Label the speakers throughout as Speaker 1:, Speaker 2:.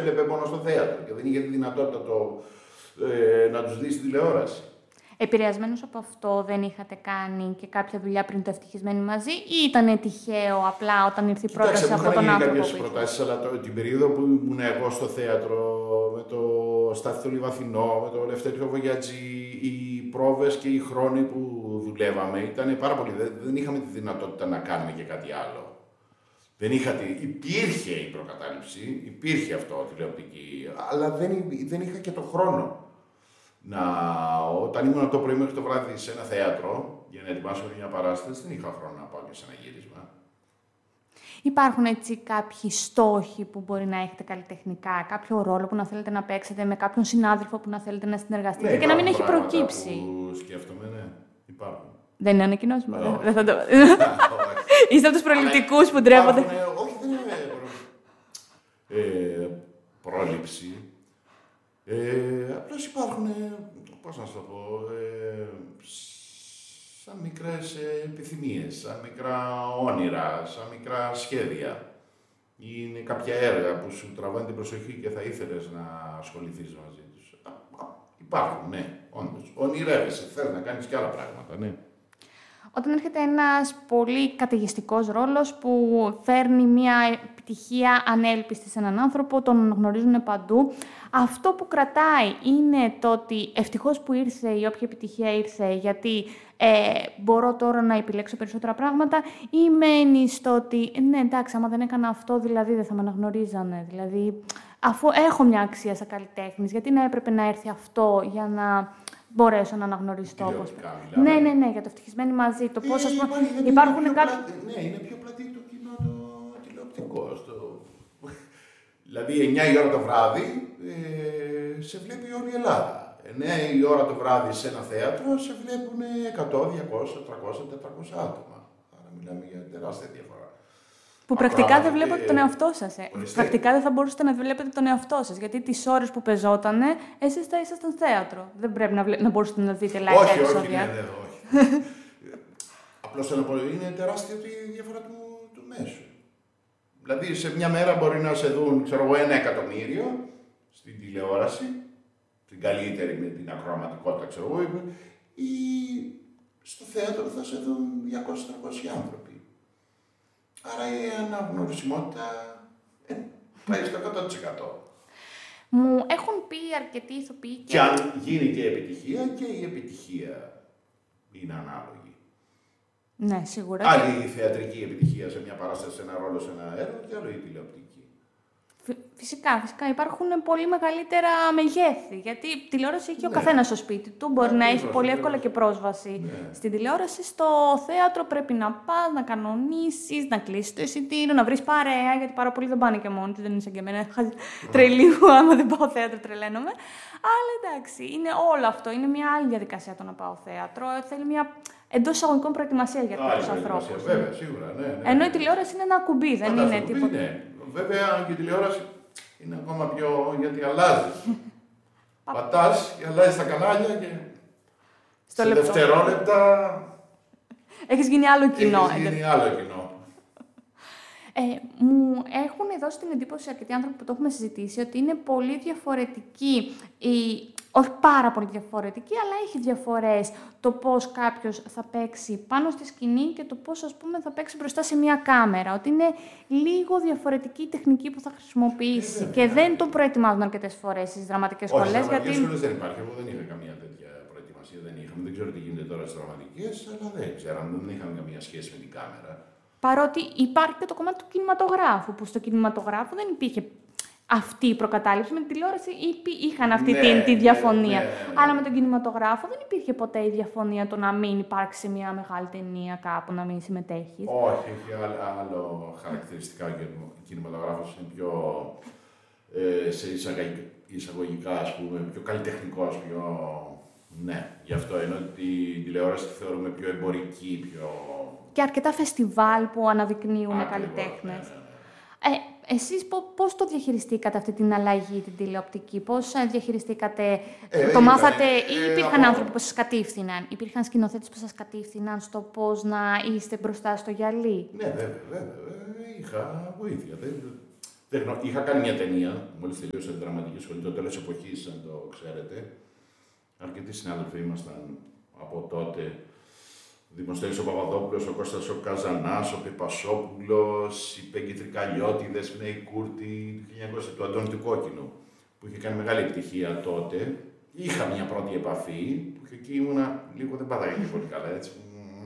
Speaker 1: έβλεπε μόνο στο θέατρο και δεν είχε τη δυνατότητα να τους δει στη τηλεόραση.
Speaker 2: Επηρεασμένος από αυτό, δεν είχατε κάνει και κάποια δουλειά πριν το Ευτυχισμένοι μαζί, ή ήταν τυχαίο απλά όταν ήρθε η πρόταση από τον άνθρωπο?
Speaker 1: Κάποιες προτάσεις, αλλά την περίοδο που ήμουν εγώ στο θέατρο, με το Στάθη το Λιβαθινό, με το Λευτέριο Βογιατζή, οι πρόβες και οι χρόνοι που δουλεύαμε ήταν πάρα πολύ. Δεν είχαμε τη δυνατότητα να κάνουμε και κάτι άλλο. Υπήρχε η προκατάληψη, υπήρχε αυτό τηλεοπτική, αλλά δεν είχα και το χρόνο. Όταν ήμουν το πρωί μέχρι το βράδυ σε ένα θέατρο για να ετοιμάσω μια παράσταση, δεν είχα χρόνο να πάω και σε ένα γύρισμα.
Speaker 2: Υπάρχουν έτσι κάποιοι στόχοι που μπορεί να έχετε καλλιτεχνικά, κάποιο ρόλο που να θέλετε να παίξετε με κάποιον συνάδελφο που να θέλετε να συνεργαστείτε, ναι, και να μην έχει προκύψει?
Speaker 1: Που σκέφτομαι, ναι, υπάρχουν.
Speaker 2: Δεν είναι ανακοινώσιμο. Δεν θα το. Είστε από τους προληπτικούς που ντρέπονται.
Speaker 1: Όχι, δεν είναι πρόληψη. Απλώς υπάρχουν, πώς να σου το πω, σαν μικρές επιθυμίες, σαν μικρά όνειρα, σαν μικρά σχέδια. Είναι κάποια έργα που σου τραβάνε την προσοχή και θα ήθελες να ασχοληθείς μαζί τους. Υπάρχουν, ναι, όντως. Ονειρεύεσαι, θέλεις να κάνεις και άλλα πράγματα, ναι.
Speaker 2: Όταν έρχεται ένας πολύ καταιγιστικός ρόλος που φέρνει μια επιτυχία ανέλπιστη σε έναν άνθρωπο, τον γνωρίζουν παντού, αυτό που κρατάει είναι το ότι ευτυχώς που ήρθε η όποια επιτυχία ήρθε, γιατί μπορώ τώρα να επιλέξω περισσότερα πράγματα, ή μένει στο ότι ναι, εντάξει, άμα δεν έκανα αυτό, δηλαδή δεν θα με αναγνωρίζανε. Δηλαδή, αφού έχω μια αξία σαν καλλιτέχνης, γιατί να έπρεπε να έρθει αυτό για να μπορέσω να αναγνωριστώ. Ναι, για το Ευτυχισμένοι μαζί. Το πώς, ας πούμε, υπάρχουν κάποιοι.
Speaker 1: Ναι, είναι πιο πλατή το κοινό το τηλεοπτικό. Δηλαδή, 9 η ώρα το βράδυ σε βλέπει όλη η Ελλάδα. 9 η ώρα το βράδυ σε ένα θέατρο σε βλέπουν 100, 200, 300, 400 άτομα. Άρα μιλάμε για τεράστια διαφορά.
Speaker 2: Που πρακτικά δεν βλέπετε τον εαυτό σας. Πρακτικά δεν θα μπορούσατε να βλέπετε τον εαυτό σας. Γιατί τις ώρες που πεζότανε, εσείς θα ήσασταν θέατρο. Δεν πρέπει να μπορούσατε να δείτε live επεισόδια.
Speaker 1: Όχι. Απλώς θέλω να πω, είναι τεράστια η διαφορά του μέσου. Δηλαδή, σε μια μέρα μπορεί να σε δουν, ξέρω εγώ, 1 εκατομμύριο στην τηλεόραση, την καλύτερη με την ακροαματικότητα, ξέρω εγώ, ή στο θέατρο θα σε δουν 200-300 άνθρωποι. Άρα η αναγνωρισιμότητα πάει στο 100%.
Speaker 2: Μου έχουν πει αρκετοί ηθοποιοί
Speaker 1: και αν γίνει και επιτυχία, και η επιτυχία είναι ανάλογη.
Speaker 2: Ναι, σίγουρα.
Speaker 1: Άλλη η θεατρική επιτυχία σε μια παράσταση, σε ένα ρόλο, σε ένα έργο, και άλλο η τηλεοπτική.
Speaker 2: Φυσικά. Υπάρχουν πολύ μεγαλύτερα μεγέθη. Γιατί η τηλεόραση έχει ο καθένας στο σπίτι του. Μπορεί να έχει πολύ εύκολα και πρόσβαση στην τηλεόραση. Στο θέατρο πρέπει να πας, να κανονίσεις, να κλείσεις το εισιτήριο, να βρεις παρέα. Γιατί πάρα πολλοί δεν πάνε και μόνοι τους. Δεν είναι σαν και εμένα. Τρελή, άμα δεν πάω θέατρο, τρελαίνομαι. Αλλά εντάξει, είναι όλο αυτό. Είναι μια άλλη διαδικασία το να πάω θέατρο. Θέλει μια εντός εισαγωγικών προετοιμασία για κάποιους ανθρώπους.
Speaker 1: Βέβαια, σίγουρα. Ναι.
Speaker 2: Ενώ η τηλεόραση είναι ένα κουμπί, δεν είναι τίποτα.
Speaker 1: Ναι. Βέβαια και η τηλεόραση είναι ακόμα πιο. Γιατί αλλάζει. Πατάς και αλλάζει τα κανάλια και. Σε δευτερόλεπτα.
Speaker 2: Έχεις γίνει άλλο κοινό. Μου έχουν δώσει την εντύπωση αρκετοί άνθρωποι που το έχουμε συζητήσει ότι είναι πολύ διαφορετική, όχι πάρα πολύ διαφορετική, αλλά έχει διαφορές το πώς κάποιος θα παίξει πάνω στη σκηνή και το πώς, ας πούμε, θα παίξει μπροστά σε μια κάμερα. Ότι είναι λίγο διαφορετική η τεχνική που θα χρησιμοποιήσει και δεν τον προετοιμάζουν αρκετές φορές στις δραματικές σχολές.
Speaker 1: Στις δραματικές σχολές δεν υπάρχει. Εγώ δεν είχα καμία τέτοια προετοιμασία. Δεν ξέρω τι γίνεται τώρα στις δραματικές, αλλά δεν ξέραμε, δεν είχαμε καμία σχέση με την κάμερα.
Speaker 2: Παρότι υπάρχει και το κομμάτι του κινηματογράφου, που στο κινηματογράφο δεν υπήρχε αυτή η προκατάληψη. Με την τηλεόραση είχαν αυτή τη διαφωνία. Αλλά με τον κινηματογράφο δεν υπήρχε ποτέ η διαφωνία το να μην υπάρξει μια μεγάλη ταινία κάπου, να μην συμμετέχεις.
Speaker 1: Όχι, έχει άλλο χαρακτηριστικά. Ο κινηματογράφος είναι πιο σε εισαγωγικά, ας πούμε, πιο καλλιτεχνικός, πιο. Ναι, γι' αυτό ενώ την τηλεόραση τη θεωρούμε πιο εμπορική, πιο.
Speaker 2: Και αρκετά φεστιβάλ που αναδεικνύουν καλλιτέχνες. Εσείς πώς το διαχειριστήκατε αυτή την αλλαγή, την τηλεοπτική, πώς διαχειριστήκατε, το μάθατε ή υπήρχαν άνθρωποι που σας κατήφθηναν, υπήρχαν σκηνοθέτες που σας κατήφθηναν στο πώς να είστε μπροστά στο γυαλί?
Speaker 1: Ναι, βέβαια, είχα βοήθεια. Είχα κάνει μια ταινία, μόλις τελείωσα τη δραματική σχολή, το τέλος εποχής, αν το ξέρετε. Αρκετοί συνάδελφοι ήμασταν από τότε. Δημοσθένης ο Παπαδόπουλος, ο Κώστας ο Καζανάς, ο Πιπασόπουλος, η Πέγγι Τρικαλιώτη, η Δεσπινέη Κούρτη, του Αντώνη του Κόκκινου, που είχε κάνει μεγάλη επιτυχία τότε. Είχα μια πρώτη επαφή, που εκεί ήμουνα λίγο, δεν πάταγε και πολύ καλά, έτσι.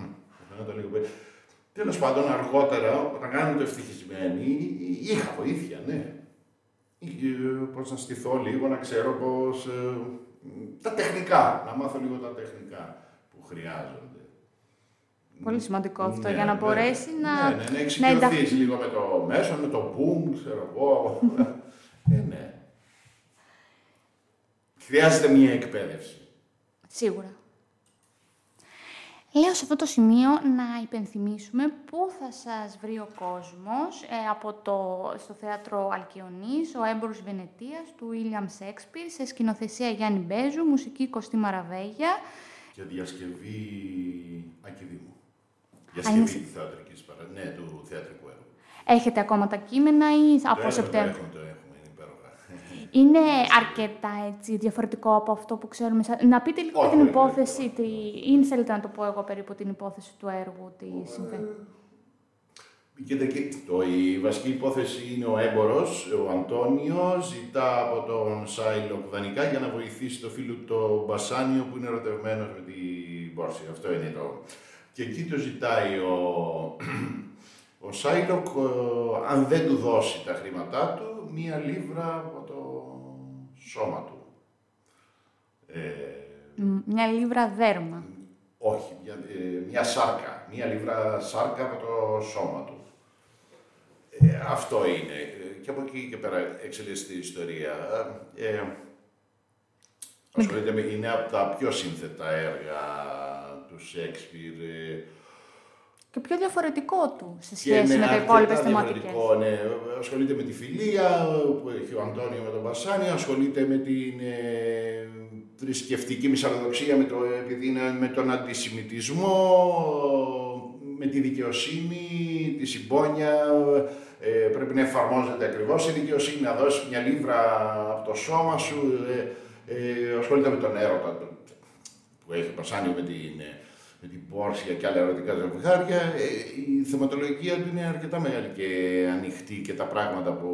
Speaker 1: Τέλος πάντων, αργότερα, όταν κάναμε το Ευτυχισμένοι, είχα βοήθεια, ναι. Πώς να στηθώ λίγο, να ξέρω πώς... τα τεχνικά, να μάθω λίγο τα τεχνικά που χρειάζονται.
Speaker 2: Πολύ σημαντικό αυτό,
Speaker 1: Ναι,
Speaker 2: για να
Speaker 1: ναι,
Speaker 2: μπορέσει
Speaker 1: ναι, να εξοικειωθείς λίγο με το μέσο, με το boom, ξέρω εγώ. Ναι. Χρειάζεται μια εκπαίδευση.
Speaker 2: Σίγουρα. Λέω σε αυτό το σημείο να υπενθυμίσουμε πού θα σας βρει ο κόσμος στο θέατρο Αλκιονής, ο Έμπορος Βενετίας του William Shakespeare, σε σκηνοθεσία Γιάννη Μπέζου, μουσική Κωστή Μαραβέγια.
Speaker 1: Και διασκευή Ακηδήμου. Διασκευή του θεατρικής ναι, του θεατρικού έργου.
Speaker 2: Έχετε ακόμα τα κείμενα ή από Σεπτέμβριο?
Speaker 1: Το έχουμε, είναι υπέροχα.
Speaker 2: Είναι αρκετά έτσι, διαφορετικό από αυτό που ξέρουμε. Να πείτε λίγο την υπόθεση, ή θέλετε να το πω εγώ περίπου την υπόθεση του έργου, τι συμβαίνει.
Speaker 1: Η βασική υπόθεση είναι ο έμπορος, ο Αντώνιος, ζητά από τον Σάιλοκ δανεικά για να βοηθήσει το φίλο του Μπασάνιο που είναι ερωτευμένος με την Πόρση. Αυτό είναι το... Και εκεί το ζητάει ο Σάιλοκ, αν δεν του δώσει τα χρήματά του, 1 λίβρα από το σώμα του.
Speaker 2: 1 λίβρα δέρμα.
Speaker 1: Όχι, μια σάρκα. 1 λίβρα σάρκα από το σώμα του. Αυτό είναι. Και από εκεί και πέρα εξελίσσεται η ιστορία. Είναι από τα πιο σύνθετα έργα του Σέξπιρ.
Speaker 2: Και πιο διαφορετικό του σε σχέση με τα υπόλοιπα θεματικές.
Speaker 1: Ναι. Ασχολείται με τη φιλία που έχει ο Αντώνιο με τον Μπασάνιο, ασχολείται με την θρησκευτική μυσαλλοδοξία, επειδή είναι με τον αντισημιτισμό, με τη δικαιοσύνη, τη συμπόνια. Πρέπει να εφαρμόζεται ακριβώς η δικαιοσύνη, να δώσεις 1 λίβρα από το σώμα σου. Ασχολείται με τον έρωτα που έχει ο Μπασάνιο με την Πόρσια και άλλα ερωτικά ζευγάρια. Η θεματολογία του είναι αρκετά μεγάλη και ανοιχτή και τα πράγματα που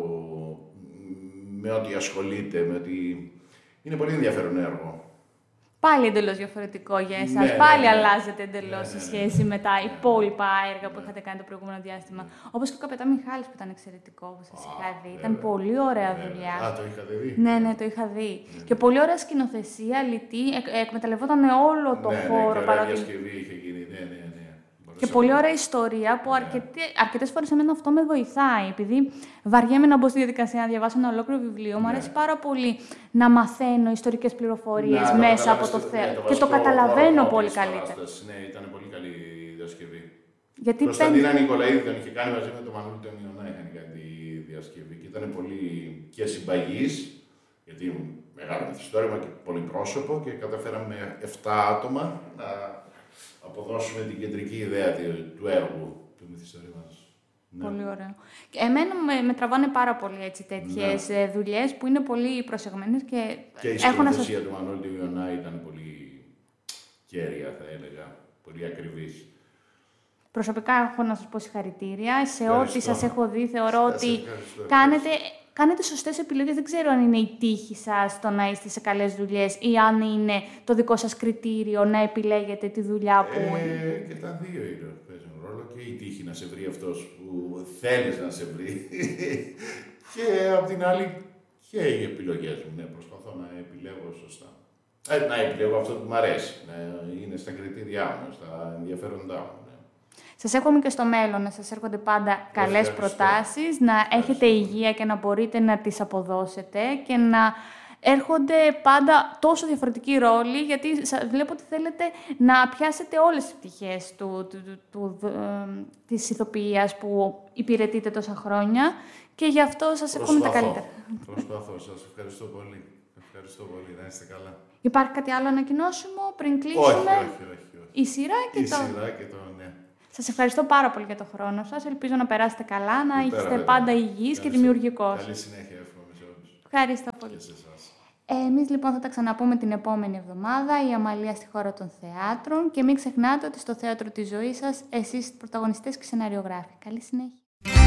Speaker 1: με ό,τι ασχολείται, είναι πολύ ενδιαφέρον έργο.
Speaker 2: Πάλι εντελώς διαφορετικό για εσάς.
Speaker 1: Ναι,
Speaker 2: πάλι
Speaker 1: ναι,
Speaker 2: αλλάζετε εντελώς σε σχέση με τα υπόλοιπα έργα που είχατε κάνει το προηγούμενο διάστημα. Όπως και ο Καπετάν Μιχάλης που ήταν εξαιρετικό, που σας είχα δει. Ήταν πολύ ωραία δουλειά.
Speaker 1: Το είχατε δει.
Speaker 2: Ναι, το είχα δει. Και πολύ ωραία σκηνοθεσία, λιτή, εκμεταλλευόταν όλο το χώρο.
Speaker 1: Ναι, διασκευή είχε γίνει, ναι.
Speaker 2: Και πολύ ωραία ιστορία που αρκετές φορές εμένα αυτό με βοηθάει. Επειδή βαριέμαι να μπω στη διαδικασία να διαβάσω ένα ολόκληρο βιβλίο, μου αρέσει πάρα πολύ να μαθαίνω ιστορικές πληροφορίες μέσα από το θέατρο. Και το καταλαβαίνω πολύ καλύτερα.
Speaker 1: Ναι, ήταν πολύ καλή η διασκευή.
Speaker 2: Γιατί
Speaker 1: Κωνσταντίνα Νικολαίδη τον είχε κάνει μαζί με τον Μανώλη τον Ιωνά, είχαν κάνει τη διασκευή και ήταν πολύ και συμπαγής, γιατί μεγάλο μυθιστόρημα και πολυπρόσωπο και καταφέραμε 7 άτομα να αποδώσουμε την κεντρική ιδέα του έργου του μυθιστορήματος.
Speaker 2: Πολύ ωραίο. Εμένα με τραβάνε πάρα πολύ τέτοιες δουλειές που είναι πολύ προσεγμένες και
Speaker 1: η σκηνοθεσία του Μανώλη του Ιωνά ήταν πολύ κέρια, θα έλεγα, πολύ ακριβής.
Speaker 2: Προσωπικά έχω να σας πω συγχαρητήρια. Σε ό,τι σας έχω δει, θεωρώ ότι κάνετε σωστές επιλογές. Δεν ξέρω αν είναι η τύχη σας το να είστε σε καλές δουλειές ή αν είναι το δικό σας κριτήριο να επιλέγετε τη δουλειά που...
Speaker 1: Και τα δύο παίζουν ρόλο. Και η τύχη να σε βρει αυτός που θέλεις να σε βρει. Και απ' την άλλη και οι επιλογές μου. Ναι, προσπαθώ να επιλέγω σωστά. Να επιλέγω αυτό που μου αρέσει. Να είναι στα κριτήριά μου, στα ενδιαφέροντά μου.
Speaker 2: Σας εύχομαι και στο μέλλον να σας έρχονται πάντα καλές προτάσεις, να έχετε υγεία και να μπορείτε να τις αποδώσετε και να έρχονται πάντα τόσο διαφορετικοί ρόλοι, γιατί βλέπω ότι θέλετε να πιάσετε όλες τις πτυχές της ηθοποιίας που υπηρετείτε τόσα χρόνια και γι' αυτό σας εύχομαι τα καλύτερα.
Speaker 1: Προσπαθώ. Σας ευχαριστώ πολύ. Ευχαριστώ πολύ. Να είστε καλά.
Speaker 2: Υπάρχει κάτι άλλο ανακοινώσιμο πριν κλείσουμε?
Speaker 1: Όχι.
Speaker 2: Η σειρά και
Speaker 1: το... Ναι.
Speaker 2: Σας ευχαριστώ πάρα πολύ για τον χρόνο σας. Ελπίζω να περάσετε καλά, να είστε πάντα υγιείς και δημιουργικός.
Speaker 1: Καλή συνέχεια, εύχομαι σε όλους.
Speaker 2: Ευχαριστώ πολύ.
Speaker 1: Και σε εσάς.
Speaker 2: Εμείς λοιπόν θα τα ξαναπούμε την επόμενη εβδομάδα, η Αμαλία στη χώρα των θεάτρων, και μην ξεχνάτε ότι στο θέατρο της ζωής σας εσείς πρωταγωνιστές και σεναριογράφοι. Καλή συνέχεια.